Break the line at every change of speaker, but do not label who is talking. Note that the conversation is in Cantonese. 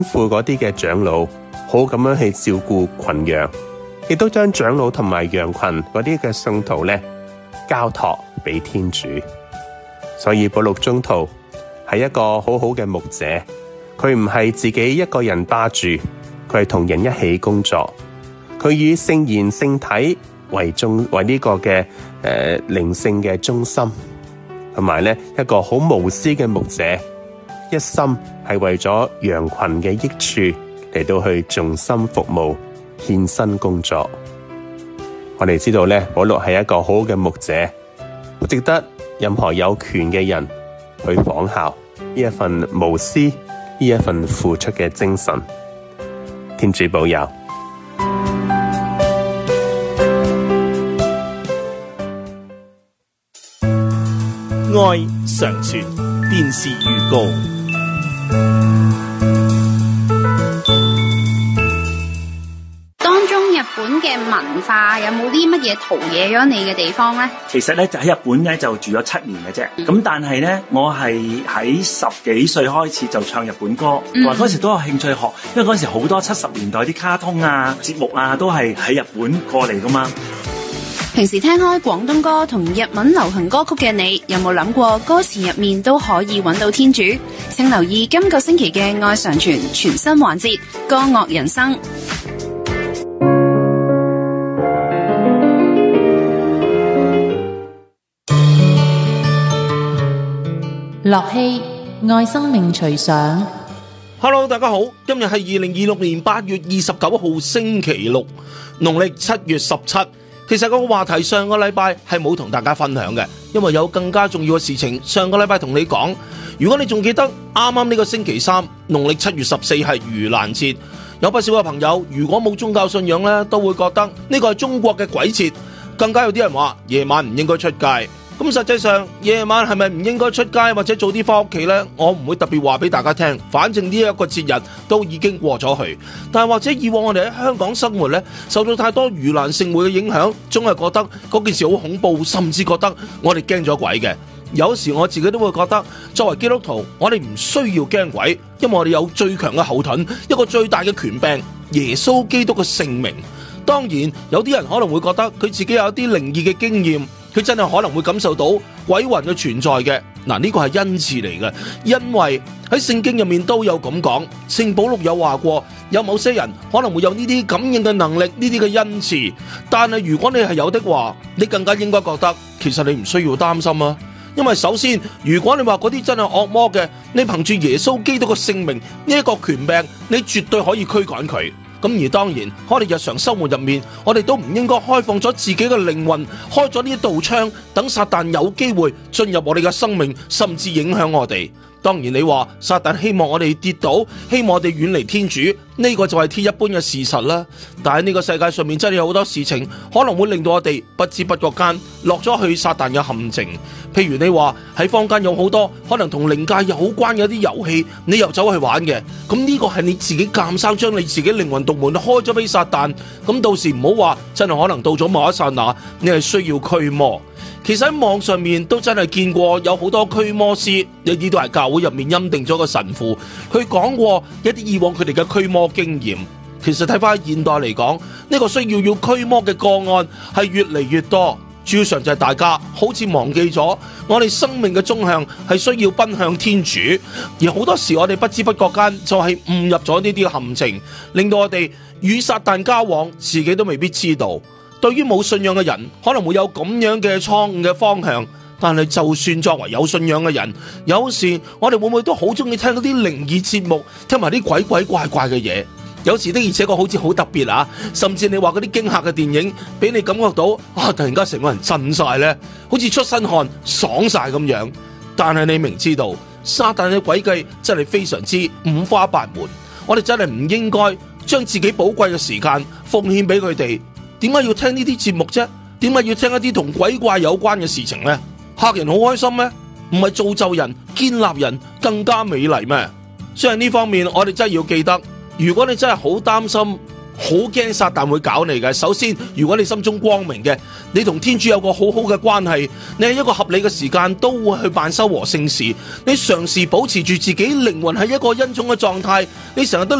吩咐嗰啲嘅長老好咁樣去照顧群羊，亦都將長老同埋羊群嗰啲嘅信徒咧交託俾天主。所以保祿宗徒係一個好好嘅牧者，佢唔係自己一個人霸住，佢係同人一起工作，佢以聖言聖體為呢個嘅靈性嘅中心，同埋咧一個好無私嘅牧者，一心係為咗羊群嘅益處嚟到去盡心服務、獻身工作。我哋知道咧，保祿係一個好好嘅牧者，值得任何有權嘅人去仿效呢一份無私、呢一份付出嘅精神。天主保佑。
愛常傳電視預告。
當中日本嘅文化有冇啲乜嘢陶冶咗你嘅地方呢？
其實咧就喺日本咧就住咗7年嘅啫，咁但係咧我係喺10幾歲開始就唱日本歌，同埋嗰時都有興趣學，因為嗰時好多70年代啲卡通啊、節目啊都係喺日本過嚟噶嘛。
平時聽開廣東歌同日文流行歌曲嘅你，有冇諗過歌詞入面都可以揾到天主？請留意今個星期嘅愛常傳全新環節《歌樂人生》。
樂器愛生命隨想。
Hello， 大家好，今日係2026年8月29號星期六，農曆7月17。其實個話題上個禮拜係冇同大家分享嘅，因為有更加重要嘅事情上個禮拜同你講。如果你仲記得啱啱呢個星期三，農曆7月14係盂蘭節，有不少嘅朋友如果冇宗教信仰呢，都會覺得呢個係中國嘅鬼節，更加有啲人話夜晚唔應該出街。咁實際上夜晚係咪唔應該出街或者早啲翻屋企呢？我唔會特別話俾大家聽，反正呢一個節日都已經過咗去。但係或者以往我哋喺香港生活呢，受到太多盂蘭盛會嘅影響，總係覺得嗰件事好恐怖，甚至覺得我哋驚咗鬼嘅。有時我自己都會覺得，作為基督徒，我哋唔需要驚鬼，因為我哋有最強嘅後盾，一個最大嘅權柄——耶穌基督嘅聖名。當然有啲人可能會覺得佢自己有啲靈異嘅經驗，佢真係可能會感受到鬼魂嘅存在嘅。嗱，呢個係恩賜嚟嘅，因為喺聖經入面都有咁講。聖保祿有話過，有某些人可能會有呢啲感應嘅能力，呢啲嘅恩賜。但係如果你係有的話，你更加應該覺得其實你唔需要擔心啊。因為首先，如果你話嗰啲真係惡魔嘅，你憑住耶穌基督嘅聖名呢一個權柄，你絕對可以驅趕佢。咁而當然，我哋日常生活入面，我哋都唔應該開放咗自己嘅靈魂，開咗呢一道窗，等撒旦有機會進入我哋嘅生命，甚至影響我哋。當然你話撒旦希望我哋跌倒，希望我哋遠離天主，呢個就係鐵一般嘅事實啦。但係呢個世界上面真係有好多事情可能會令到我哋不知不覺間落咗去撒旦嘅陷阱。譬如你話喺坊間有好多可能同靈界有關嘅一啲遊戲，你又走去玩嘅，咁呢個係你自己監生將你自己靈魂獨門開咗俾撒旦。咁到時唔好話真係可能到咗某一剎那，你係需要驅魔。其實喺網上面都真係見過有好多驅魔師，呢啲都係教會入面欽定咗個神父，佢講過一啲以往佢哋嘅驅魔經驗。其實睇翻現代嚟講，呢個需要驅魔嘅個案係越嚟越多，主要上就係大家好似忘記咗我哋生命嘅終向係需要奔向天主，而好多時我哋不知不覺間就係誤入咗呢啲陷阱，令到我哋與撒旦交往，自己都未必知道。對於冇信仰嘅人，可能會有咁樣嘅錯誤嘅方向。但係就算作為有信仰嘅人，有時我哋會唔會都好中意聽嗰啲靈異節目，聽埋啲鬼鬼怪怪嘅嘢？有時的而且確好似好特別啊！甚至你話嗰啲驚嚇嘅電影，俾你感覺到突然間成個人震晒呢，好似出身汗爽晒咁樣。但係你明知道撒旦嘅詭計真係非常之五花八門，我哋真係唔應該將自己寶貴嘅時間奉獻俾佢哋。點解要聽呢啲節目啫？點解要聽一啲同鬼怪有關嘅事情呢？嚇人好開心咩？唔係造就人、建立人更加美麗咩？所以呢方面我哋真係要記得，如果你真係好擔心、 好驚撒旦會搞你嘅。首先，如果你心中光明嘅，你同天主有個好好嘅關係，你喺一個合理嘅時間都會去辦修和聖事，你嘗試保持住自己靈魂喺一個恩寵嘅狀態，你成日都